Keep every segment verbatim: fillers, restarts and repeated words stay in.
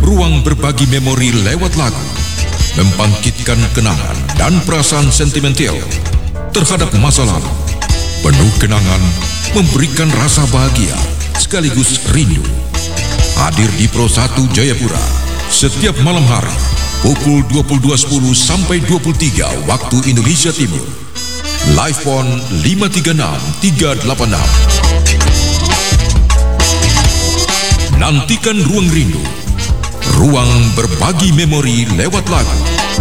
ruang berbagi memori lewat lagu, membangkitkan kenangan dan perasaan sentimental terhadap masa lalu. Penuh kenangan, memberikan rasa bahagia sekaligus rindu. Hadir di Pro satu Jayapura setiap malam hari pukul dua puluh dua sepuluh sampai dua puluh tiga waktu Indonesia Timur. Live phone lima tiga enam tiga delapan enam. Nantikan Ruang Rindu, ruang berbagi memori lewat lagu.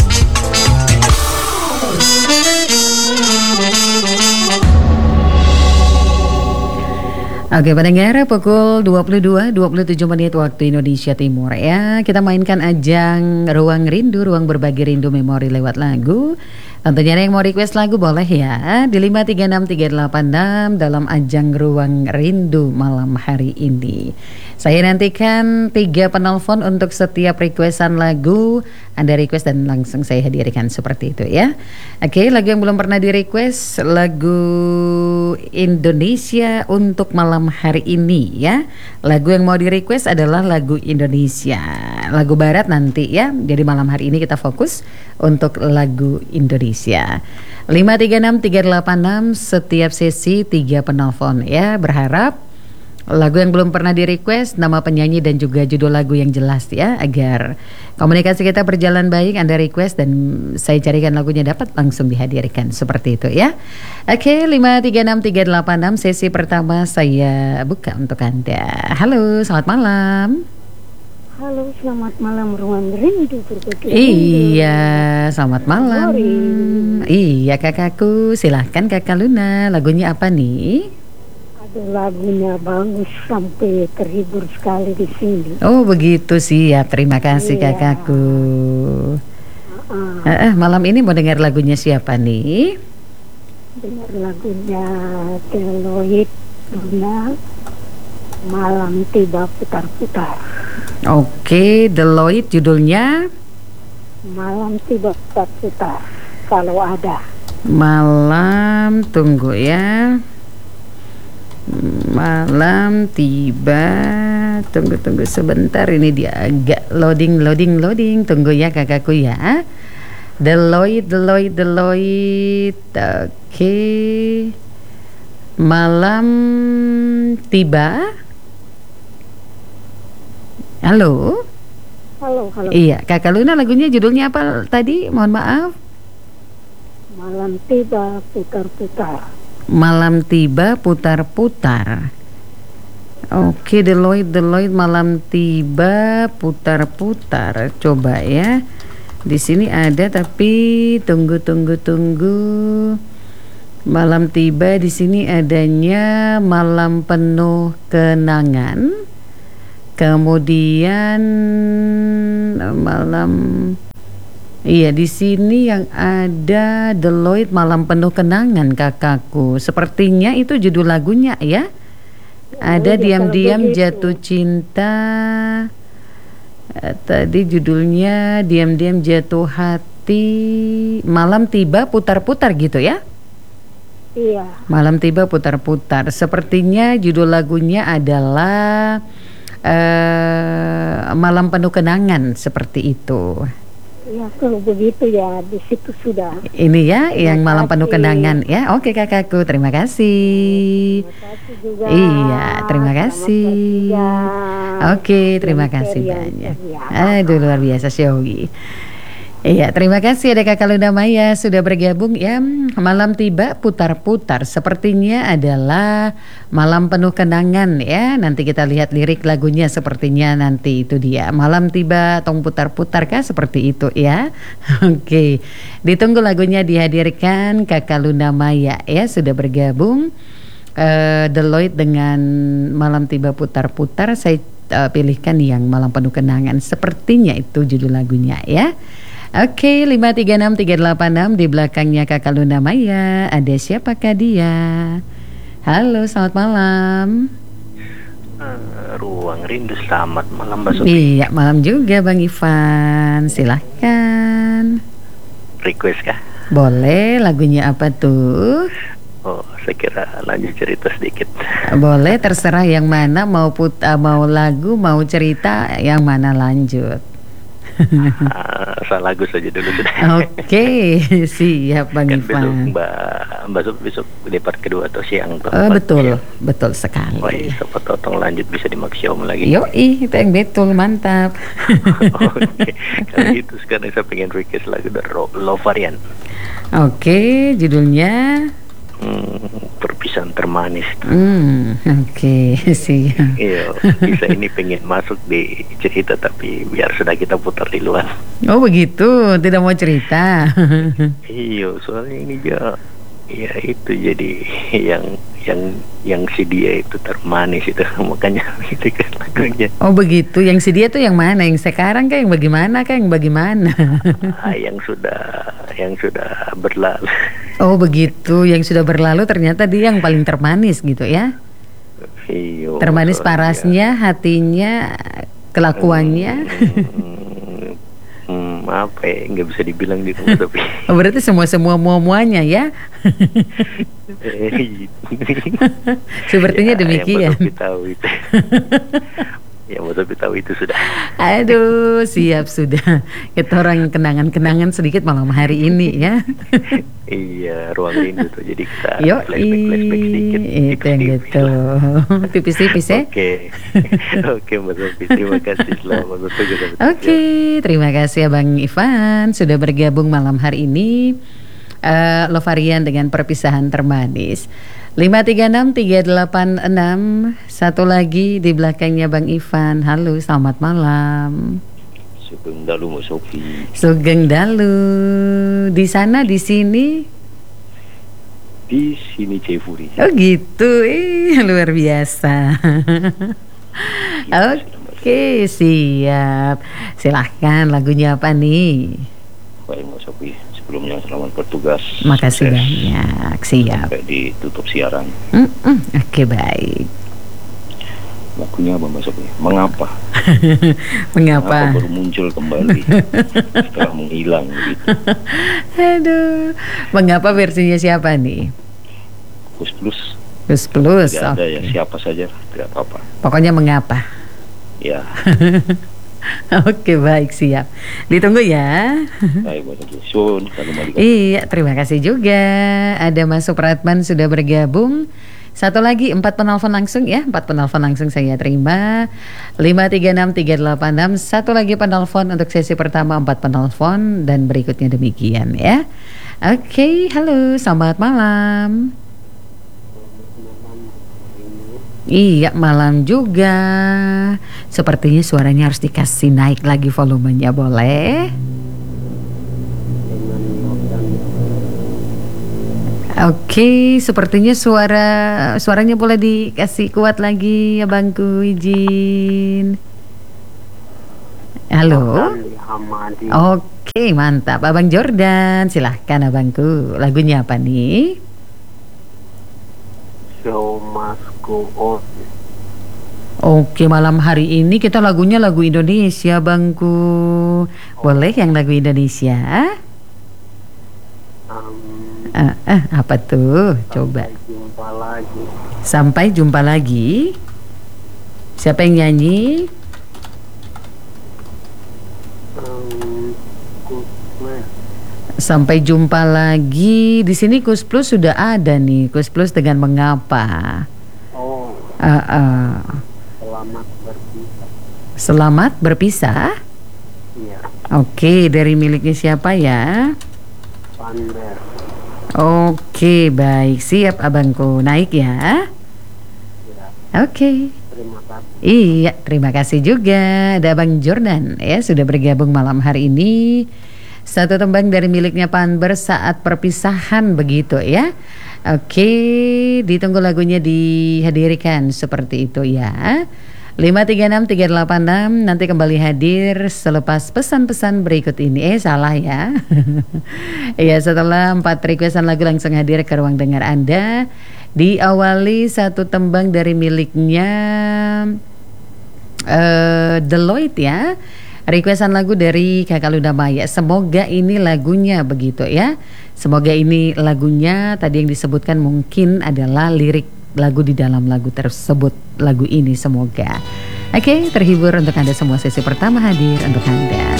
Oke pendengar, pukul dua puluh dua dua puluh tujuh menit waktu Indonesia Timur ya. Kita mainkan ajang Ruang Rindu, ruang berbagi rindu memori lewat lagu. Tentunya yang mau request lagu boleh ya di lima tiga enam tiga delapan enam dalam ajang Ruang Rindu malam hari ini. Saya nantikan tiga penelpon untuk setiap requestan lagu. Anda request dan langsung saya hadirkan seperti itu ya. Oke, lagu yang belum pernah di request, lagu Indonesia untuk malam hari ini ya. Lagu yang mau di request adalah lagu Indonesia. Lagu barat nanti ya. Jadi malam hari ini kita fokus untuk lagu Indonesia. lima tiga enam tiga delapan enam setiap sesi tiga penelpon ya. Berharap lagu yang belum pernah di request, nama penyanyi dan juga judul lagu yang jelas ya, agar komunikasi kita berjalan baik. Anda request dan saya carikan lagunya dapat langsung dihadirkan seperti itu ya. Oke, lima tiga enam tiga delapan enam sesi pertama saya buka untuk Anda. Halo, selamat malam. Halo, selamat malam Ruang Rindu berbagi. Iya, selamat malam. Iya kakakku, silahkan Kakak Luna. Lagunya apa nih? Lagunya bagus sampai terhibur sekali di sini. Oh begitu sih ya, terima kasih iya. Kakakku. Uh-uh. Uh, malam ini mau dengar lagunya siapa nih? Dengar lagunya Deloitte Luna, Malam Tiba Putar-Putar. Oke, Deloitte judulnya Malam Tiba Putar-Putar. Kalau ada malam, tunggu ya. Malam tiba, tunggu-tunggu sebentar, ini dia agak loading loading loading. Tunggu ya kakakku ya. Deloitte Deloitte Deloitte. Oke, malam tiba. Halo. Halo halo. Iya Kakak Luna, lagunya judulnya apa tadi? Mohon maaf. Malam Tiba Putar-Putar. Malam tiba putar-putar. Oke, Deloitte Deloitte Malam Tiba Putar-Putar. Coba ya. Di sini ada tapi tunggu tunggu tunggu. Malam tiba di sini adanya Malam Penuh Kenangan. Kemudian malam Iya, di sini yang ada Deloitte Malam Penuh Kenangan kakakku. Sepertinya itu judul lagunya ya. Ada Diam-Diam Jatuh Cinta. Eh, tadi judulnya Diam-Diam Jatuh Hati. Malam Tiba Putar-Putar gitu ya? Iya. Malam Tiba Putar-Putar. Sepertinya judul lagunya adalah eh, Malam Penuh Kenangan seperti itu. Ya kalau begitu ya di situ sudah. Ini ya terima yang Malam Penuh Kenangan ya. Oke kakakku, terima kasih. Terima kasih juga. Iya, terima kasih. Oke, terima kasih banyak. Aduh luar biasa Syogi. Iya, terima kasih ada Kakak Luna Maya sudah bergabung ya. Malam tiba putar-putar sepertinya adalah Malam Penuh Kenangan ya. Nanti kita lihat lirik lagunya, sepertinya nanti itu dia. Malam tiba tong putar-putar kah seperti itu ya. Oke. Ditunggu lagunya dihadirkan Kakak Luna Maya ya, sudah bergabung. Uh, Deloitte dengan Malam Tiba Putar-Putar, saya uh, pilihkan yang Malam Penuh Kenangan. Sepertinya itu judul lagunya ya. Oke, lima tiga enam tiga delapan enam di belakangnya Kakak Luna Maya. Ada siapakah dia? Halo, selamat malam. Uh, Ruang Rindu, selamat malam Mbak Sufi. Iya, malam juga Bang Ivan. Silahkan. Request kah? Boleh, lagunya apa tuh? Oh, saya kira lanjut cerita sedikit. Boleh, terserah yang mana, mau put uh, mau lagu, mau cerita, yang mana lanjut. uh, Asal lagu saja dulu sudah. Oke, siap Bang Kan besok Ivan. Mbak Mbak Sof besok di part kedua atau siang atau Oh, empat betul, siang. betul sekali. Wah, iya, siapa tahu tong lanjut bisa di Maxiom lagi. Yoi, itu yang betul, mantap. Oke, kalau gitu sekarang saya pengen request lagu dari Ro- Low Varian. Oke, judulnya. Hmm, perpisahan termanis. Hmm, oke, siap. Iya, bisa ini pengen masuk di cerita tapi biar sudah kita putar di luar. Oh begitu, tidak mau cerita. Iya, soalnya ini dia, ya itu jadi yang yang yang si dia itu termanis itu makanya itu kan lagunya. Oh begitu, yang si dia tuh yang mana? Yang sekarang kah, yang bagaimana kah, yang bagaimana? Ah, yang sudah yang sudah berlalu. Oh begitu, yang sudah berlalu ternyata dia yang paling termanis gitu ya? Iya. Termanis soalnya- parasnya, hatinya, kelakuannya. Hmm, hmm, apa ya, nggak bisa dibilang di rumah tapi. Oh, berarti semua-semua mua-muanya ya? Eh, Sepertinya ya, demikian. Yang Mas Sofi tahu itu. Yang Mas Sofi tahu itu sudah. Aduh, siap sudah. Kita orang kenangan-kenangan sedikit malam hari ini ya. Iya, ruang rindu tuh. Jadi kita Yo, flashback-flashback sedikit. itu yang tipis-tipis gitu. lah. Tipis-tipis ya. Oke, oke Mas Sofi, terima kasih selamat bekerja. Oke, terima kasih Abang Ivan sudah bergabung malam hari ini. Uh, Lovarian dengan perpisahan termanis. Lima tiga enam tiga delapan enam. Satu lagi di belakangnya Bang Ivan. Halo, selamat malam. Sugeng dalu Mas Sofi. Sugeng dalu. Di sana, di sini. Di sini Cefuri. Oh gitu, eh, luar biasa. Oke, siap. Silahkan, lagunya apa nih? Baik Mas Sofi, sebelumnya selamat bertugas. Makasih Sukses banyak, siap. sampai ditutup siaran. Mm-mm, Oke, baik. Lagunya apa Mas Sofi? Mengapa? Mengapa? baru muncul kembali setelah menghilang gitu. Aduh, mengapa versinya siapa nih? Plus plus Plus plus, tidak ada oke. ya, siapa saja tidak apa-apa. Pokoknya mengapa? Ya, Oke, baik, siap. Ditunggu ya. baik Mas Sofi. Sun, kalau mau dikatakan. Iya, terima kasih juga. Ada Mas Supratman sudah bergabung. Satu lagi, empat penelpon langsung ya. Empat penelpon langsung saya terima. Lima tiga enam tiga delapan enam. Satu lagi penelpon untuk sesi pertama, empat penelpon. Dan berikutnya demikian ya. Oke, halo, selamat malam. Iya, malam juga. Sepertinya suaranya harus dikasih naik lagi volumenya, boleh? Oke, sepertinya suara suaranya boleh dikasih kuat lagi ya Bangku, izin. Halo. Oke, mantap. Abang Jordan, silahkan abangku. Lagunya apa nih? Show must go on. Oke, malam hari ini kita lagunya lagu Indonesia, Bangku. Boleh yang lagu Indonesia? Ah, ah, apa tuh? Coba. Jumpa lagi. Sampai jumpa lagi. Siapa yang nyanyi? Sampai jumpa lagi. Di sini Kus Plus sudah ada nih. Kus Plus dengan mengapa? Oh, Ah, ah. selamat berpisah. Selamat berpisah. Iya, Oke, dari miliknya siapa ya? Pander. Oke, baik, siap abangku. Naik ya. Oke. Terima kasih. Iya, terima kasih juga. Ada Bang Jordan ya sudah bergabung malam hari ini. Satu tembang dari miliknya Panber saat perpisahan begitu ya. Oke, ditunggu lagunya dihadirkan seperti itu ya. lima tiga enam tiga delapan enam nanti kembali hadir selepas pesan-pesan berikut ini. Eh salah ya. Ya, setelah empat requestan lagu langsung hadir ke ruang dengar Anda. Diawali satu tembang dari miliknya uh, Deloitte ya. requestan lagu dari Kakak Luna Maya. Semoga ini lagunya begitu ya. Semoga ini lagunya tadi yang disebutkan mungkin adalah lirik lagu di dalam lagu tersebut. Lagu ini semoga. Oke, terhibur untuk Anda semua, sesi pertama hadir untuk Anda.